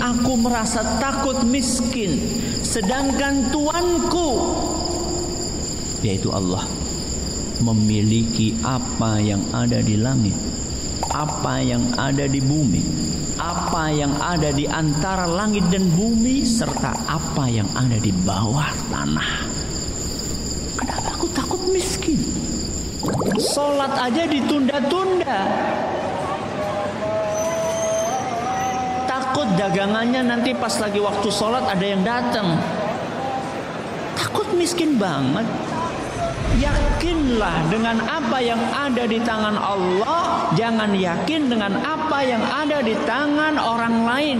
aku merasa takut miskin, sedangkan Tuanku, yaitu Allah, memiliki apa yang ada di langit, apa yang ada di bumi, apa yang ada di antara langit dan bumi, serta apa yang ada di bawah tanah. Kenapa aku takut miskin? Sholat aja ditunda-tunda. Takut dagangannya nanti pas lagi waktu sholat ada yang datang. Takut miskin banget. Yakinlah dengan apa yang ada di tangan Allah, jangan yakin dengan apa yang ada di tangan orang lain.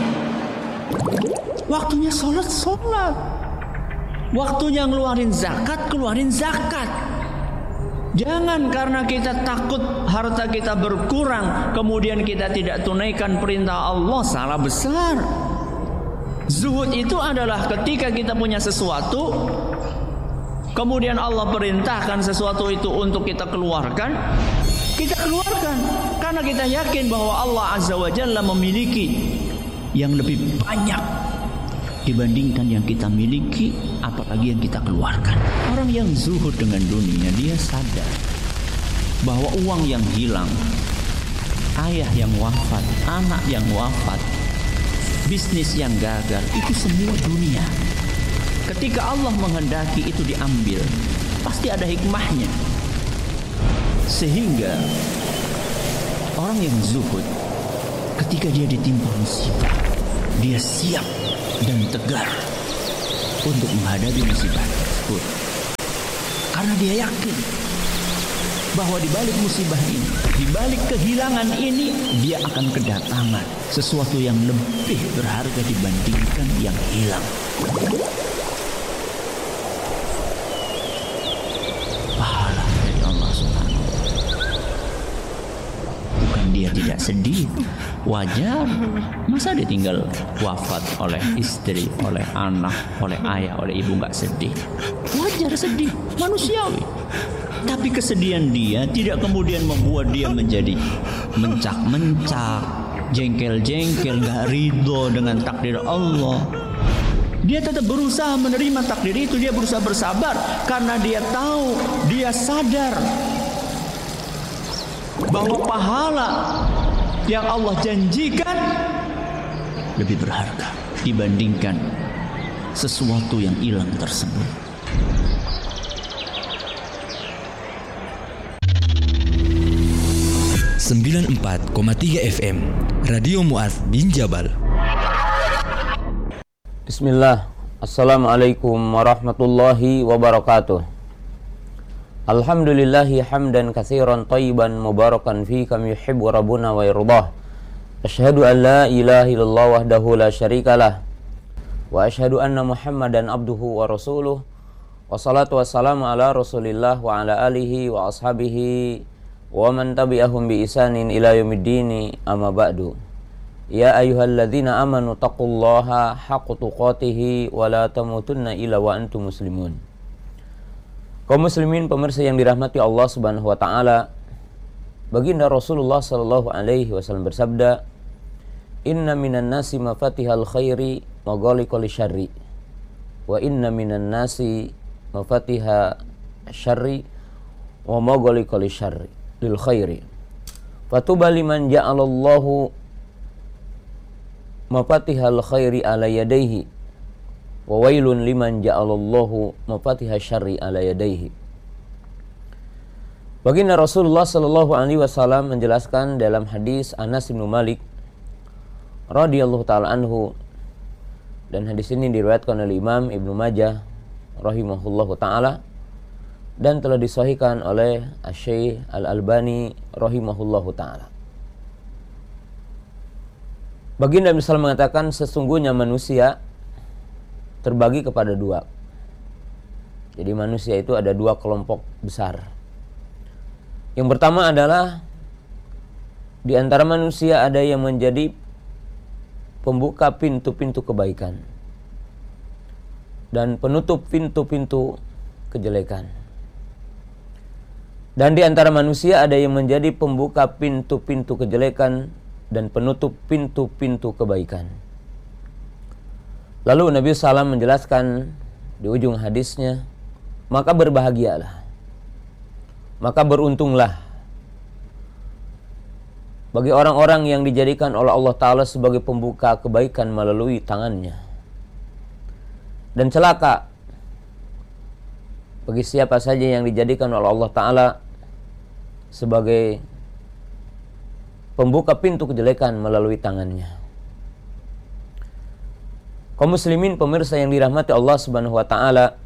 Waktunya sholat, sholat. Waktunya ngeluarin zakat, keluarin zakat. Jangan karena kita takut harta kita berkurang, kemudian kita tidak tunaikan perintah Allah. Salah besar. Zuhud itu adalah ketika kita punya sesuatu, kemudian Allah perintahkan sesuatu itu untuk kita keluarkan, kita keluarkan. Karena kita yakin bahwa Allah Azza wa Jalla memiliki yang lebih banyak dibandingkan yang kita miliki, apalagi yang kita keluarkan. Orang yang zuhud dengan dunia, dia sadar bahwa uang yang hilang, ayah yang wafat, anak yang wafat, bisnis yang gagal, itu semua dunia. Ketika Allah menghendaki itu diambil, pasti ada hikmahnya. Sehingga orang yang zuhud, ketika dia ditimpa musibah, dia siap dan tegar untuk menghadapi musibah tersebut. Karena dia yakin bahwa di balik musibah ini, di balik kehilangan ini, dia akan kedatangan sesuatu yang lebih berharga dibandingkan yang hilang. Pahala dari Allah Subhanahu wa Ta'ala. Bukan dia tidak sedih, wajar. Masa dia tinggal wafat oleh istri, oleh anak, oleh ayah, oleh ibu, nggak sedih? Wajar sedih, manusiawi. Tapi kesedihan dia tidak kemudian membuat dia menjadi mencak-mencak, jengkel-jengkel, nggak ridho dengan takdir Allah. Dia tetap berusaha menerima takdir itu. Dia berusaha bersabar karena dia tahu, dia sadar bahwa pahala yang Allah janjikan lebih berharga dibandingkan sesuatu yang hilang tersebut. Sembilan 94,3 FM Radio Mu'adz bin Jabal. Bismillah. Assalamualaikum warahmatullahi wabarakatuh. Alhamdulillahi hamdan katsiran thayyiban mubarakan fi kam yuhibbu rabbuna wa yardah. Asyhadu an la ilaha illallah wahdahu la syarikalah wa asyhadu anna Muhammadan abduhu wa rasuluh. Wassalatu wassalamu ala Rasulillah wa ala alihi wa ashabihi wa man tabi'ahum bi isanin ila yaumiddin, amma ba'du. Ya ayyuhalladzina amanu taqullaha haqqa tuqatih wa la tamutunna illa wa antum muslimun. Kaum muslimin pemirsa yang dirahmati Allah Subhanahu wa taala, baginda Rasulullah sallallahu alaihi wasallam bersabda, "Inna minan nasi mafatihal khairi wa ghaliqal syarri, wa inna minan nasi mafatiha syarri wa maghaliqal syarri lil khairi. Fatuba liman ja'alallahu mafatihal khairi ala yadayhi wa wailun liman ja'alallahu mafatihal syarri ala yadayhi." Baginda Rasulullah sallallahu alaihi wasallam menjelaskan dalam hadis Anas bin Malik radhiyallahu taala anhu, dan hadis ini diriwayatkan oleh Imam Ibnu Majah rahimahullahu taala dan telah disahihkan oleh Asy-Syaikh Al-Albani rahimahullahu taala. Baginda misal mengatakan, sesungguhnya manusia terbagi kepada dua. Jadi manusia itu ada dua kelompok besar. Yang pertama adalah di antara manusia ada yang menjadi pembuka pintu-pintu kebaikan dan penutup pintu-pintu kejelekan. Dan di antara manusia ada yang menjadi pembuka pintu-pintu kejelekan dan penutup pintu-pintu kebaikan. Lalu Nabi SAW menjelaskan di ujung hadisnya, maka berbahagialah, maka beruntunglah bagi orang-orang yang dijadikan oleh Allah Ta'ala sebagai pembuka kebaikan melalui tangannya. Dan celaka bagi siapa saja yang dijadikan oleh Allah Ta'ala sebagai pembuka pintu kejelekan melalui tangannya. Kaum muslimin pemirsa yang dirahmati Allah Subhanahu wa Ta'ala,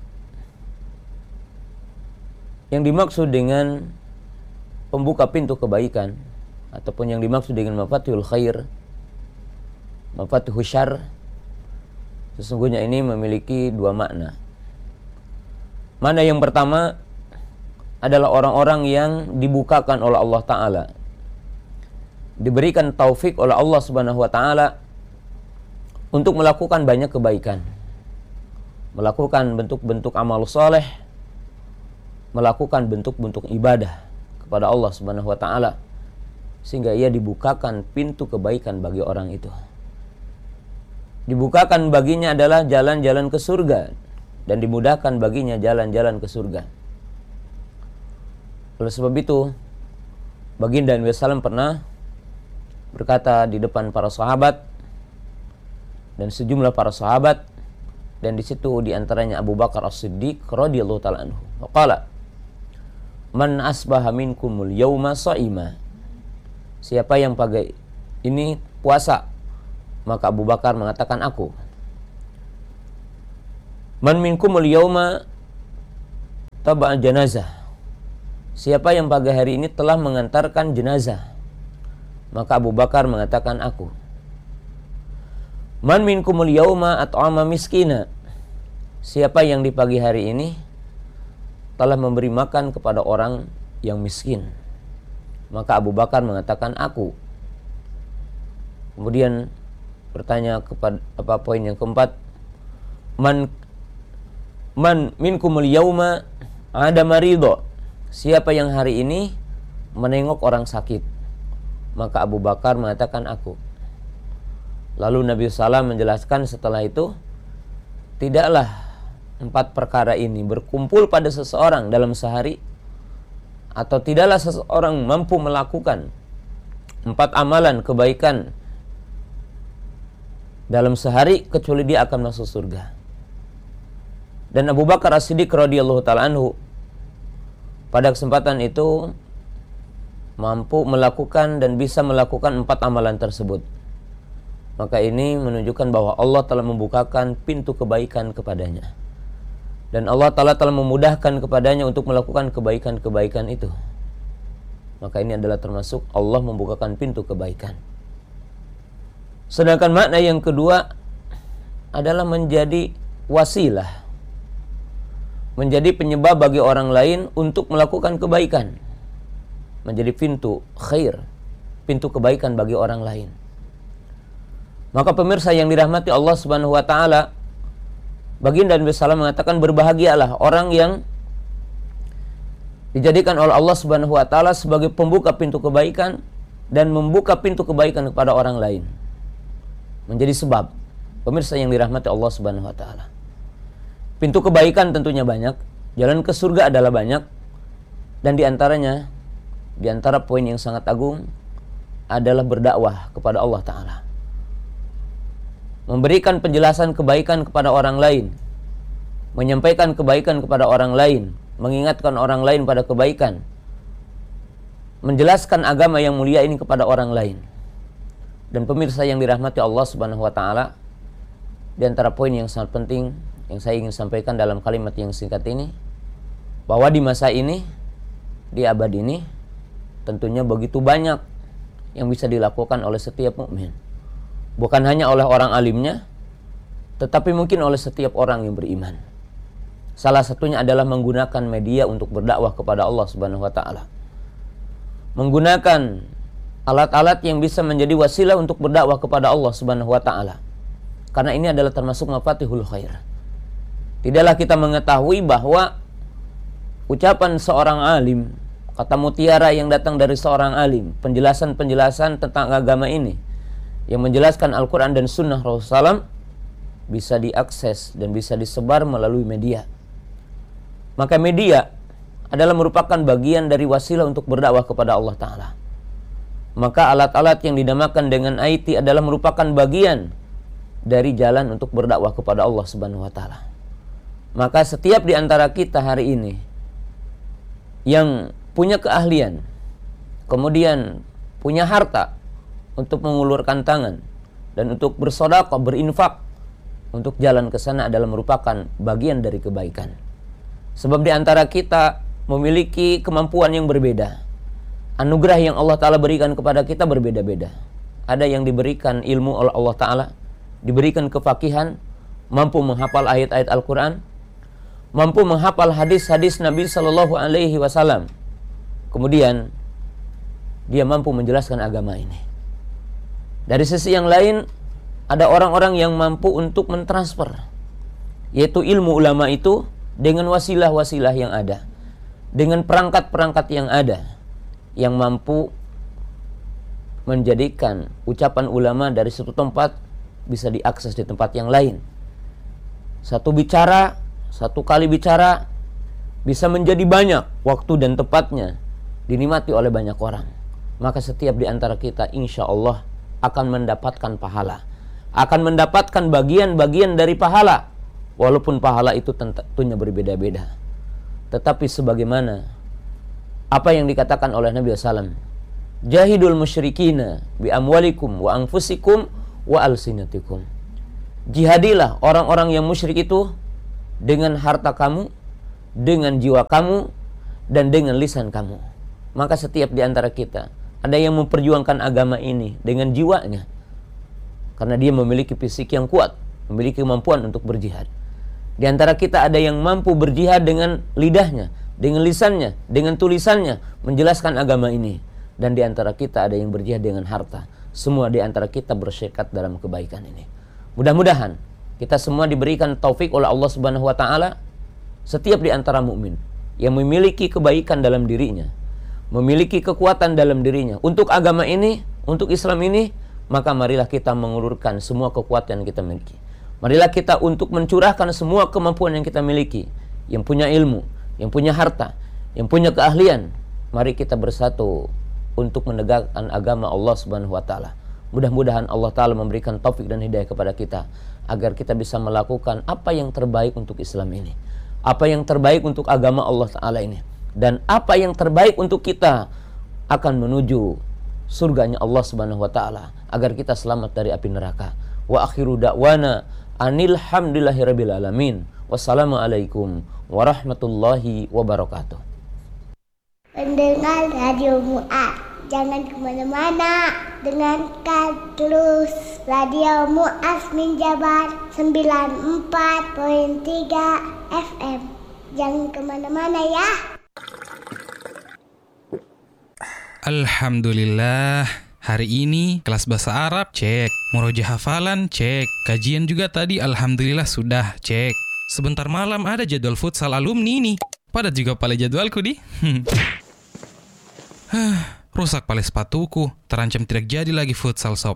yang dimaksud dengan pembuka pintu kebaikan ataupun yang dimaksud dengan mafatihul khair, mafatihul syarr, sesungguhnya ini memiliki dua makna. Makna yang pertama adalah orang-orang yang dibukakan oleh Allah Ta'ala, diberikan taufik oleh Allah Subhanahu wa Ta'ala untuk melakukan banyak kebaikan, melakukan bentuk-bentuk amal soleh, melakukan bentuk-bentuk ibadah kepada Allah Subhanahu wa Ta'ala, sehingga ia dibukakan pintu kebaikan bagi orang itu. Dibukakan baginya adalah jalan-jalan ke surga, dan dimudahkan baginya jalan-jalan ke surga. Oleh sebab itu, Baginda Nabi SAW pernah berkata di depan para sahabat dan sejumlah para sahabat, dan di situ diantaranya Abu Bakar As-Siddiq radhiyallahu taala anhu. Waqala, "Man asbaha minkumul yauma sha'ima." Siapa yang pagi ini puasa, maka Abu Bakar mengatakan aku. Man minkumul yauma taba'a janazah. Siapa yang pagi hari ini telah mengantarkan jenazah, maka Abu Bakar mengatakan aku. Man minkumul yauma at'ama miskina. Siapa yang di pagi hari ini telah memberi makan kepada orang yang miskin, maka Abu Bakar mengatakan aku. Kemudian bertanya kepada poin yang keempat, man minkumul yauma ada marido. Siapa yang hari ini menengok orang sakit, maka Abu Bakar mengatakan aku. Lalu Nabi SAW menjelaskan setelah itu, tidaklah 4 perkara ini berkumpul pada seseorang dalam sehari, atau tidaklah seseorang mampu melakukan 4 amalan kebaikan dalam sehari kecuali dia akan masuk surga. Dan Abu Bakar As-Siddiq radhiyallahu taala anhu pada kesempatan itu mampu melakukan dan bisa melakukan 4 amalan tersebut. Maka ini menunjukkan bahwa Allah telah membukakan pintu kebaikan kepadanya, dan Allah Ta'ala telah memudahkan kepadanya untuk melakukan kebaikan-kebaikan itu. Maka ini adalah termasuk Allah membukakan pintu kebaikan. Sedangkan makna yang kedua adalah menjadi wasilah, menjadi penyebab bagi orang lain untuk melakukan kebaikan, menjadi pintu khair, pintu kebaikan bagi orang lain. Maka pemirsa yang dirahmati Allah Subhanahu wa Ta'ala, Baginda Nabi SAW mengatakan berbahagialah orang yang dijadikan oleh Allah Subhanahu wa Ta'ala sebagai pembuka pintu kebaikan dan membuka pintu kebaikan kepada orang lain, menjadi sebab. Pemirsa yang dirahmati Allah Subhanahu wa Ta'ala, pintu kebaikan tentunya banyak, jalan ke surga adalah banyak, dan diantaranya, diantara poin yang sangat agung adalah berdakwah kepada Allah Ta'ala, memberikan penjelasan kebaikan kepada orang lain, menyampaikan kebaikan kepada orang lain, mengingatkan orang lain pada kebaikan, menjelaskan agama yang mulia ini kepada orang lain. Dan pemirsa yang dirahmati Allah Subhanahu wa Ta'ala, di antara poin yang sangat penting yang saya ingin sampaikan dalam kalimat yang singkat ini, bahwa di masa ini, di abad ini, tentunya begitu banyak yang bisa dilakukan oleh setiap mukmin. Bukan hanya oleh orang alimnya, tetapi mungkin oleh setiap orang yang beriman. Salah satunya adalah menggunakan media untuk berdakwah kepada Allah Subhanahu wa Ta'ala, menggunakan alat-alat yang bisa menjadi wasilah untuk berdakwah kepada Allah Subhanahu wa Ta'ala, karena ini adalah termasuk mafatihul khair. Tidaklah kita mengetahui bahwa ucapan seorang alim, kata mutiara yang datang dari seorang alim, penjelasan-penjelasan tentang agama ini, yang menjelaskan Al-Quran dan Sunnah Rasulullah SAW, bisa diakses dan bisa disebar melalui media. Maka media adalah merupakan bagian dari wasilah untuk berdakwah kepada Allah Ta'ala. Maka alat-alat yang dinamakan dengan IT adalah merupakan bagian dari jalan untuk berdakwah kepada Allah Subhanahu wa Ta'ala. Maka setiap di antara kita hari ini yang punya keahlian, kemudian punya harta untuk mengulurkan tangan dan untuk bersedekah, berinfak untuk jalan ke sana adalah merupakan bagian dari kebaikan. Sebab di antara kita memiliki kemampuan yang berbeda. Anugerah yang Allah Ta'ala berikan kepada kita berbeda-beda. Ada yang diberikan ilmu oleh Allah Ta'ala, diberikan kefakihan, mampu menghafal ayat-ayat Al-Quran, mampu menghafal hadis-hadis Nabi Sallallahu Alaihi Wasallam. Kemudian dia mampu menjelaskan agama ini. Dari sisi yang lain, ada orang-orang yang mampu untuk mentransfer, yaitu ilmu ulama itu dengan wasilah-wasilah yang ada, dengan perangkat-perangkat yang ada, yang mampu menjadikan ucapan ulama dari satu tempat bisa diakses di tempat yang lain. Satu kali bicara bisa menjadi banyak waktu dan tepatnya dinikmati oleh banyak orang. Maka setiap di antara kita insya Allah akan mendapatkan pahala, akan mendapatkan bagian-bagian dari pahala, walaupun pahala itu tentunya berbeda-beda. Tetapi sebagaimana apa yang dikatakan oleh Nabi SAW, jahidul musyrikina bi amwalikum wa anfusikum wa alsinatikum. Jihadilah orang-orang yang musyrik itu dengan harta kamu, dengan jiwa kamu, dan dengan lisan kamu. Maka setiap di antara kita ada yang memperjuangkan agama ini dengan jiwanya, karena dia memiliki fisik yang kuat, memiliki kemampuan untuk berjihad. Di antara kita ada yang mampu berjihad dengan lidahnya, dengan lisannya, dengan tulisannya, menjelaskan agama ini. Dan di antara kita ada yang berjihad dengan harta. Semua di antara kita bersyikat dalam kebaikan ini. Mudah-mudahan kita semua diberikan taufik oleh Allah Subhanahu wa Ta'ala. Setiap di antara mukmin yang memiliki kebaikan dalam dirinya, memiliki kekuatan dalam dirinya untuk agama ini, untuk Islam ini, maka marilah kita mengulurkan semua kekuatan yang kita miliki. Marilah kita untuk mencurahkan semua kemampuan yang kita miliki. Yang punya ilmu, yang punya harta, yang punya keahlian, mari kita bersatu untuk menegakkan agama Allah Subhanahu wa Ta'ala. Mudah-mudahan Allah Ta'ala memberikan taufik dan hidayah kepada kita agar kita bisa melakukan apa yang terbaik untuk Islam ini, apa yang terbaik untuk agama Allah Ta'ala ini, dan apa yang terbaik untuk kita akan menuju surganya Allah Subhanahu wa Ta'ala, agar kita selamat dari api neraka. Wa akhiru da'wana anilhamdulillahirabbil alamin. Wassalamualaikum warahmatullahi wabarakatuh. Pendengar Radio Mu'ad, jangan kemana-mana, dengarkan terus Radio Mu'ad Minjabar 94.3 FM. Jangan kemana-mana ya. Alhamdulillah, hari ini kelas bahasa Arab cek, murojaah hafalan cek, kajian juga tadi alhamdulillah sudah cek. Sebentar malam ada jadwal futsal alumni nih. Padat juga pale jadwalku di. Rusak pale sepatuku, terancam tidak jadi lagi futsal sob.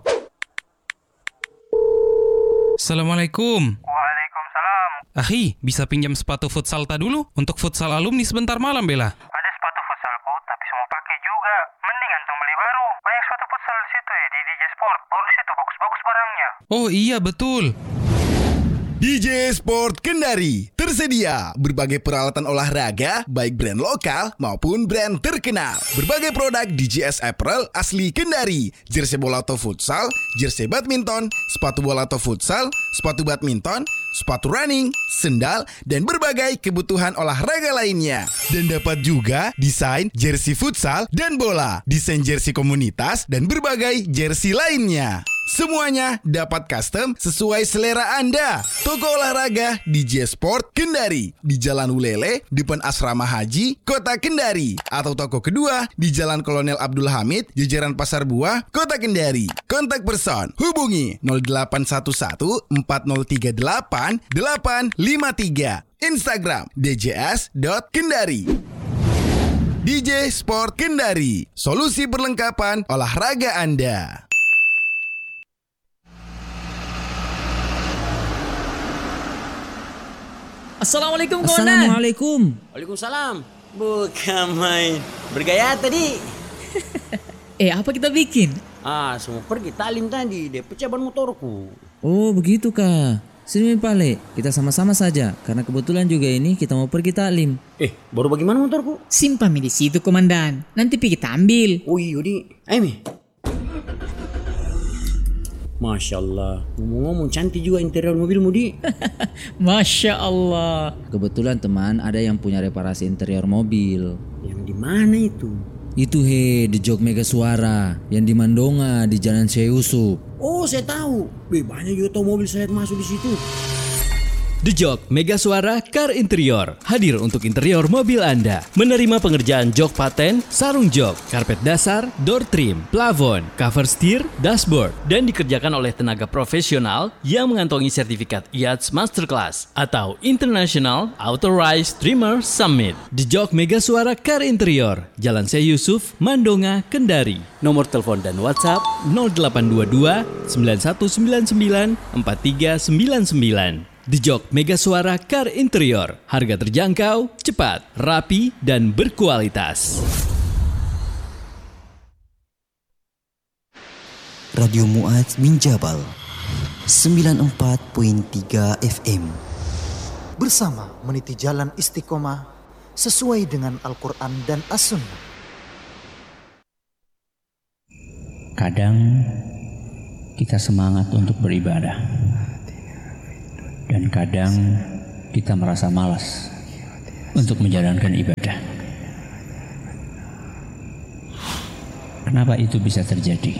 Assalamualaikum. Waalaikumsalam. Akhi, bisa pinjam sepatu futsal ta dulu untuk futsal alumni sebentar malam bela? Ada sepatu futsalku, tapi semua pakai juga. Mending antum beli baru. Banyak sepatu futsal di situ ya, di DJ Sport. Bagus itu, bagus-bagus barangnya. Oh iya betul. DJ Sport Kendari tersedia berbagai peralatan olahraga baik brand lokal maupun brand terkenal. Berbagai produk DJS Apparel asli Kendari, jersey bola atau futsal, jersey badminton, sepatu bola atau futsal, sepatu badminton, sepatu running, sendal, dan berbagai kebutuhan olahraga lainnya. Dan dapat juga desain jersey futsal dan bola, desain jersey komunitas, dan berbagai jersey lainnya. Semuanya dapat custom sesuai selera Anda. Toko olahraga DJ Sport Kendari di Jalan Ulele, depan Asrama Haji, Kota Kendari. Atau toko kedua di Jalan Kolonel Abdul Hamid, jajaran Pasar Buah, Kota Kendari. Kontak person hubungi 0811 4038 853. Instagram djs.kendari. DJ Sport Kendari, solusi perlengkapan olahraga Anda. Assalamualaikum Komandan. Assalamualaikum. Waalaikumsalam. Bukan main. Bergaya tadi. Apa kita bikin? Semua pergi talim tadi. Dia pecah ban motorku. Oh begitu kah? Sini Pale, kita sama-sama saja. Karena kebetulan juga ini kita mau pergi taklim. Baru bagaimana motorku? Simpan di situ Komandan. Nanti kita ambil. Oh iya di. Ayo Mi. Masya Allah. Ngomong-ngomong cantik juga interior mobilmu di. Masya Allah. Kebetulan teman ada yang punya reparasi interior mobil. Yang di mana itu? Itu The Jok Mega Suara yang di Mandonga di Jalan Syekh Yusuf. Oh saya tahu. Banyak juga tahu mobil saya masuk di situ. The Jok Mega Suara Car Interior hadir untuk interior mobil Anda. Menerima pengerjaan jok paten, sarung jok, karpet dasar, door trim, plafon, cover steer, dashboard, dan dikerjakan oleh tenaga profesional yang mengantongi sertifikat IATS Masterclass atau International Authorized Trimmer Summit. The Jok Mega Suara Car Interior, Jalan Syekh Yusuf, Mandonga, Kendari. Nomor telepon dan WhatsApp 0822 9199 4399. The Jok Mega Suara Car Interior. Harga terjangkau, cepat, rapi, dan berkualitas. Radio Mu'adz bin Jabal 94.3 FM. Bersama meniti jalan istiqomah sesuai dengan Al-Quran dan As-Sunnah. Kadang kita semangat untuk beribadah. Dan kadang kita merasa malas untuk menjalankan ibadah. Kenapa itu bisa terjadi?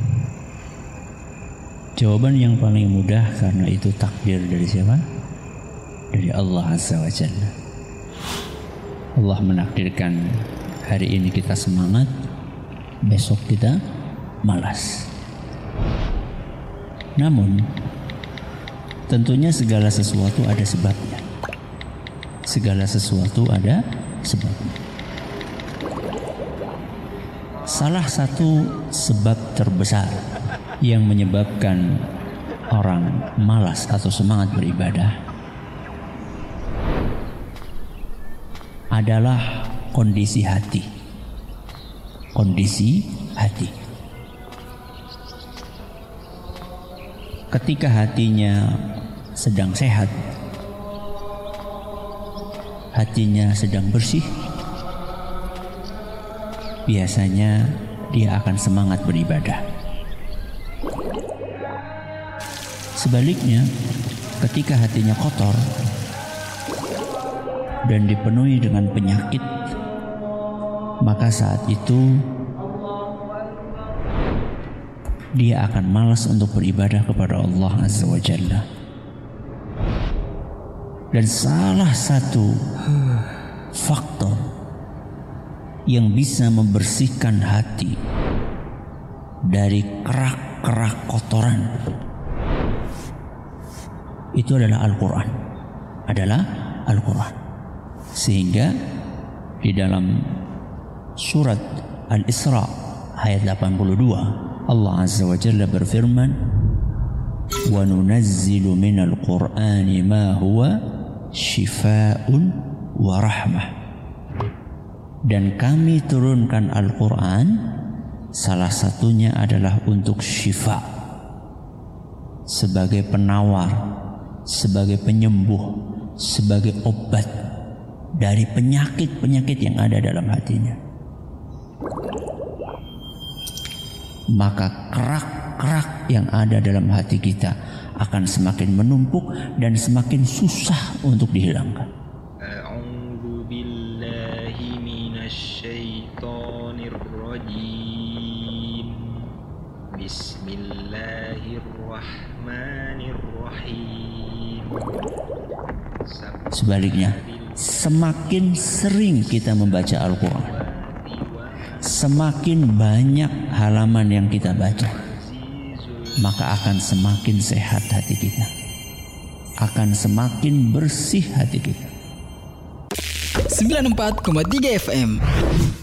Jawaban yang paling mudah karena itu takdir dari siapa? Dari Allah Azza wa Jalla. Allah menakdirkan hari ini kita semangat, besok kita malas. Namun tentunya segala sesuatu ada sebabnya. Segala sesuatu ada sebabnya. Salah satu sebab terbesar yang menyebabkan orang malas atau semangat beribadah adalah kondisi hati. Kondisi hati. Ketika hatinya sedang sehat, hatinya sedang bersih, biasanya dia akan semangat beribadah. Sebaliknya, ketika hatinya kotor dan dipenuhi dengan penyakit, maka saat itu dia akan malas untuk beribadah kepada Allah Azza wa Jalla. Dan salah satu faktor yang bisa membersihkan hati dari kerak-kerak kotoran itu adalah Al-Quran. Sehingga di dalam surat Al-Isra ayat 82 Allah Azza wa Jalla berfirman, "Wa nunazzilu minal Qur'ani ma huwa shifaa'un wa rahmah." Dan kami turunkan Al-Quran, salah satunya adalah untuk syifa, sebagai penawar, sebagai penyembuh, sebagai obat dari penyakit-penyakit yang ada dalam hatinya. Maka kerak-kerak yang ada dalam hati kita akan semakin menumpuk dan semakin susah untuk dihilangkan. A'udzu billahi minasyaitonir rajim. Bismillahirrahmanirrahim. Sebaliknya, semakin sering kita membaca Al-Quran, semakin banyak halaman yang kita baca, maka akan semakin sehat hati kita, akan semakin bersih hati kita. 94,3 FM